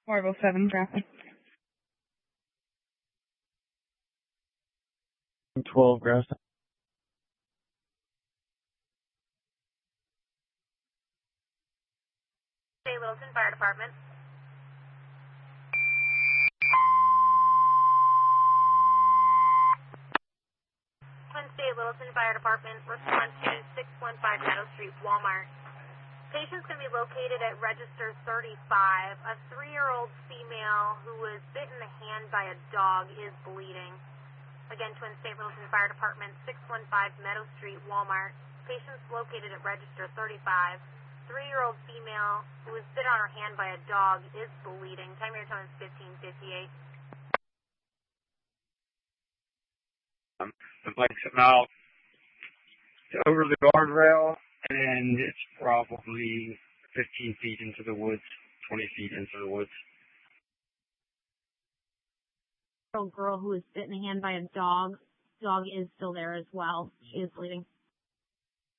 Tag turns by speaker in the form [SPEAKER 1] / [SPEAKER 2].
[SPEAKER 1] 407 traffic.
[SPEAKER 2] 12 Grass.
[SPEAKER 3] State Littleton Fire Department. Twin State Littleton Fire Department, response to 615 Meadow Street, Walmart. Patient's going to be located at register 35. A 3-year-old female who was bit in the hand by a dog is bleeding. Again, Twin State Littleton Fire Department, 615 Meadow Street, Walmart. Patient's located at register 35. 3-year-old female who was bit on her hand by a dog is bleeding. Time of your tone is 15:58.
[SPEAKER 2] The bike's about over the guardrail, and it's probably 15 feet into the woods, 20 feet into the woods.
[SPEAKER 3] Girl who was bit in the hand by a dog. Dog is still there as well. She is bleeding.